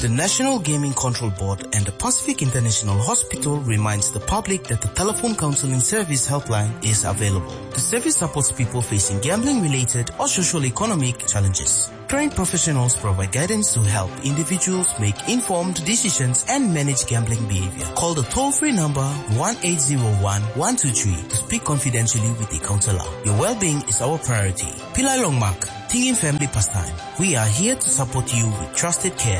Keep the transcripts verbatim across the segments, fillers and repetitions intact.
The National Gaming Control Board and the Pacific International Hospital reminds the public that the telephone counseling service helpline is available. The service supports people facing gambling-related or socio-economic challenges. Trained professionals provide guidance to help individuals make informed decisions and manage gambling behavior. Call the toll-free number one eight zero one, one two three to speak confidentially with a counselor. Your well-being is our priority. Pillai Longmark, Tingin Family Pastime. We are here to support you with trusted care.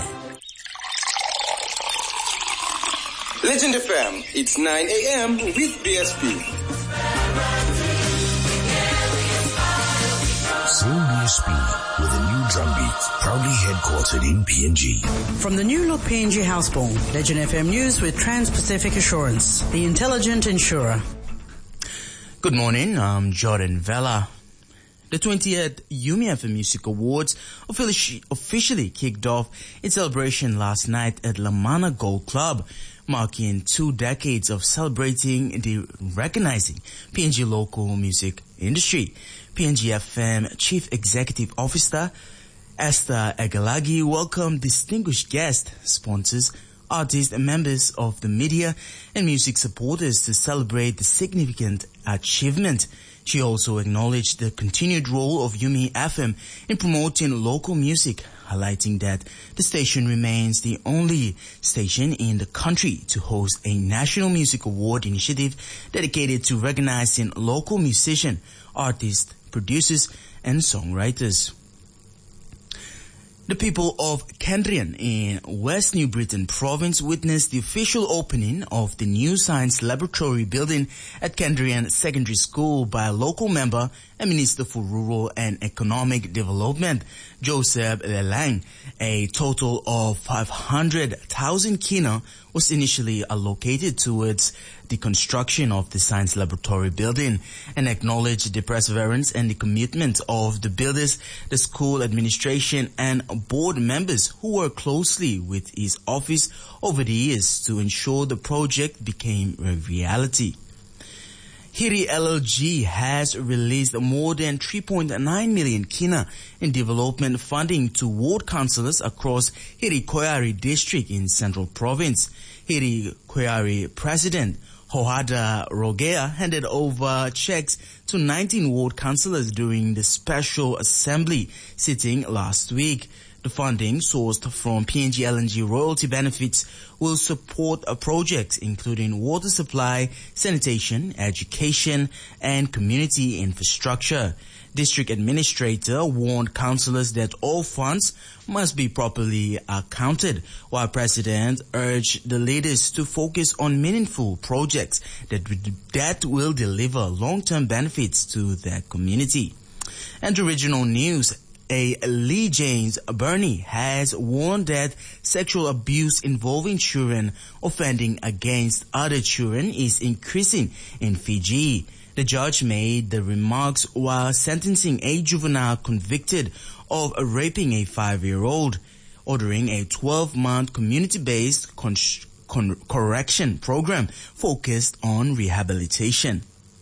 Legend F M, it's nine a.m. with B S P. Soul B S P with a new drum beat, proudly headquartered in P N G. From the new look P N G Houseborn, Legend F M News with Trans-Pacific Assurance, the intelligent insurer. Good morning, I'm Jordan Vella. The twentieth Yumi F M Music Awards officially kicked off its celebration last night at Lamana Gold Club, marking two decades of celebrating the recognizing P N G local music industry. P N G F M Chief Executive Officer Esther Agalagi welcomed distinguished guests, sponsors, artists and members of the media and music supporters to celebrate the significant achievement. She also acknowledged the continued role of Yumi F M in promoting local music, highlighting that the station remains the only station in the country to host a National Music Award initiative dedicated to recognizing local musicians, artists, producers, and songwriters. The people of Kandrian in West New Britain province witnessed the official opening of the new science laboratory building at Kandrian Secondary School by a local member and Minister for Rural and Economic Development, Joseph Lelang. A total of five hundred thousand kina was initially allocated towards the construction of the science laboratory building, and acknowledged the perseverance and the commitment of the builders, the school administration and board members who worked closely with his office over the years to ensure the project became a reality. Hiri L L G has released more than three point nine million kina in development funding to ward councillors across Hiri Koyari district in Central Province. Hiri Koyari President Hohada Rogea handed over checks to nineteen ward councillors during the special assembly sitting last week. The funding sourced from P N G L N G royalty benefits will support projects including water supply, sanitation, education, and community infrastructure. District Administrator warned councillors that all funds must be properly accounted, while President urged the leaders to focus on meaningful projects that, that will deliver long-term benefits to their community. And regional news. A Lee James Burney has warned that sexual abuse involving children offending against other children is increasing in Fiji. The judge made the remarks while sentencing a juvenile convicted of raping a five-year-old, ordering a twelve-month community-based con- con- correction program focused on rehabilitation.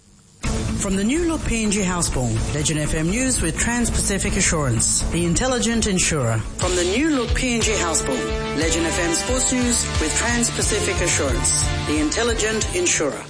From the new look P N G Houseborn, Legend F M News with Trans-Pacific Assurance, the intelligent insurer. From the new look P N G Houseborn, Legend F M Sports News with Trans-Pacific Assurance, the intelligent insurer.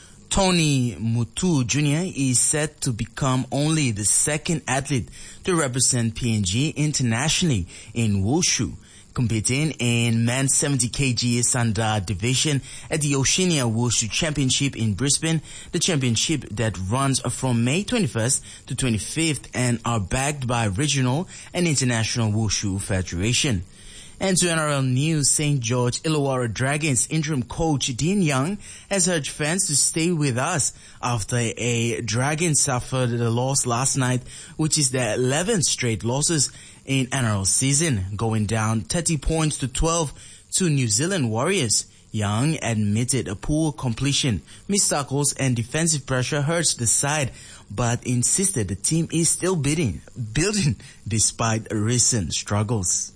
Tony Mutu Junior is set to become only the second athlete to represent P N G internationally in Wushu, competing in men's seventy kilograms Sanda division at the Oceania Wushu Championship in Brisbane, the championship that runs from May twenty-first to twenty-fifth and are backed by regional and international Wushu Federation. And to N R L News, Saint George Illawarra Dragons interim coach Dean Young has urged fans to stay with us after a Dragon suffered a loss last night, which is their eleventh straight losses in N R L season, going down thirty points to twelve to New Zealand Warriors. Young admitted a poor completion, missed tackles and defensive pressure hurts the side, but insisted the team is still building, building despite recent struggles.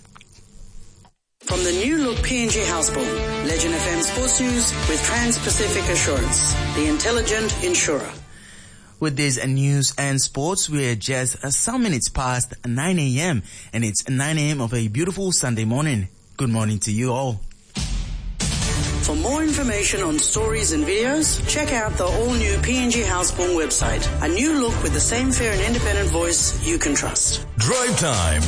From the new look P N G Houseborn, Legend F M Sports News with Trans-Pacific Assurance, the intelligent insurer. With this news and sports, we're just some minutes past nine a.m. and it's nine a.m. of a beautiful Sunday morning. Good morning to you all. For more information on stories and videos, check out the all-new P N G Houseborn website. A new look with the same fair and independent voice you can trust. Drive Time